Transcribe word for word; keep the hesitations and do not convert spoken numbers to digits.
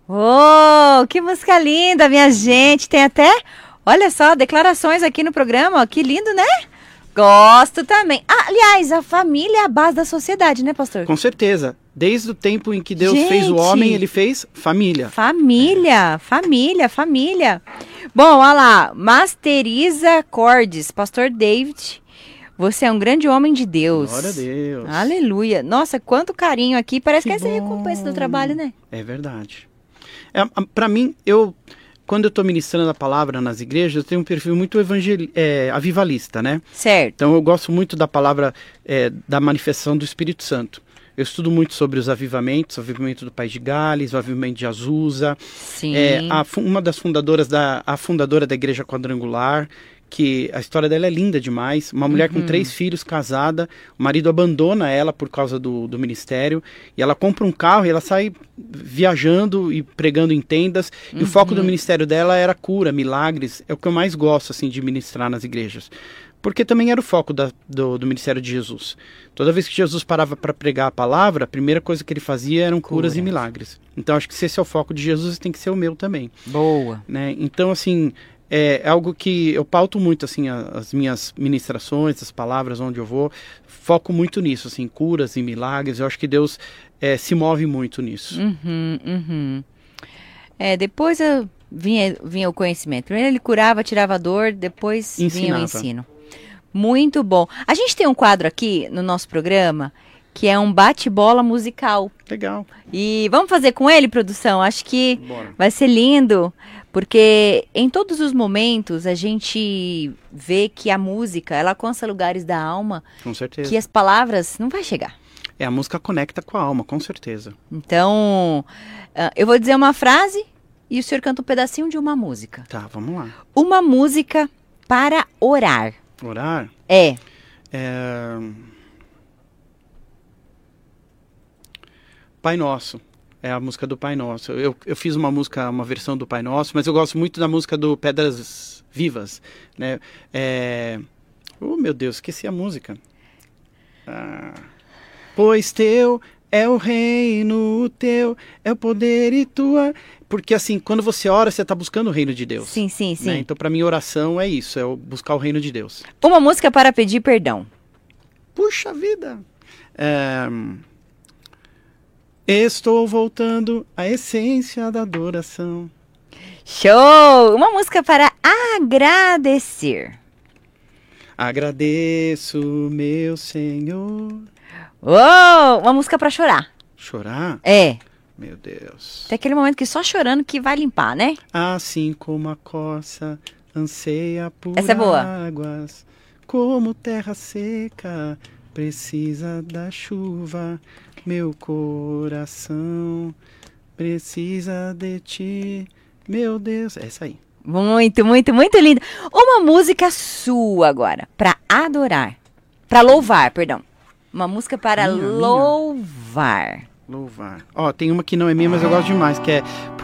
Oh, que música linda, minha gente. Tem até, olha só, declarações aqui no programa. Ó, que lindo, né? Gosto também. Ah, aliás, a família é a base da sociedade, né, pastor? Com certeza. Desde o tempo em que Deus Gente, fez o homem, ele fez família. Família, família, família. Bom, olha lá. Masteriza Cordes, pastor David. Você é um grande homem de Deus. Glória a Deus. Aleluia. Nossa, quanto carinho aqui. Parece que, Que essa é a bom. recompensa do trabalho, né? É verdade. É, para mim, eu, quando eu estou ministrando a palavra nas igrejas, eu tenho um perfil muito evangel... é, avivalista, né? Certo. Então eu gosto muito da palavra, é, da manifestação do Espírito Santo. Eu estudo muito sobre os avivamentos, o avivamento do País de Gales, o avivamento de Azusa. Sim. É, a, uma das fundadoras, da, a fundadora da Igreja Quadrangular, que a história dela é linda demais. Uma mulher Uhum. com três filhos, casada, o marido abandona ela por causa do, do ministério, e ela compra um carro e ela sai viajando e pregando em tendas, Uhum. e o foco do ministério dela era cura, milagres. É o que eu mais gosto assim, de ministrar nas igrejas. Porque também era o foco da, do, do ministério de Jesus. Toda vez que Jesus parava para pregar a palavra, a primeira coisa que ele fazia eram curas Cura. e milagres. Então acho que se esse é o foco de Jesus, tem que ser o meu também. Boa. Né? Então, assim, é algo que eu pauto muito, assim, a, as minhas ministrações, as palavras onde eu vou, foco muito nisso, assim, curas e milagres. Eu acho que Deus é, se move muito nisso. Uhum, uhum. É, depois eu vinha, vinha o conhecimento. Primeiro ele curava, tirava a dor, depois vinha o Ensinava. ensino. Muito bom. A gente tem um quadro aqui no nosso programa que é um bate-bola musical. Legal. E vamos fazer com ele, produção? Acho que Bora. vai ser lindo, porque em todos os momentos a gente vê que a música, ela alcança lugares da alma Com certeza. que as palavras não vai chegar. É, a música conecta com a alma, com certeza. Então, ah, eu vou dizer uma frase e o senhor canta um pedacinho de uma música. Tá, vamos lá. Uma música para orar. Orar. É. É... Pai Nosso. É a música do Pai Nosso. Eu, eu fiz uma música, uma versão do Pai Nosso, mas eu gosto muito da música do Pedras Vivas, né? É... Oh, meu Deus, esqueci a música. Ah... Pois teu é o reino, o teu é o poder e tua... Porque assim, quando você ora, você está buscando o reino de Deus. Sim, sim, sim. Né? Então, para mim, oração é isso, é buscar o reino de Deus. Uma música para pedir perdão. Puxa vida! É... Estou voltando à essência da adoração. Show! Uma música para agradecer. Agradeço, meu Senhor. Oh, uma música para chorar. Chorar? É. Meu Deus. Tem aquele momento que só chorando que vai limpar, né? Assim como a corça anseia por Essa é boa. águas, como terra seca precisa da chuva, meu coração precisa de ti, meu Deus. É essa aí. Muito, muito, muito linda. Uma música sua agora, para adorar. Para louvar, perdão. Uma música para Minha, minha. louvar. Louvar. Ó, tem uma que não é minha, mas eu gosto demais, que é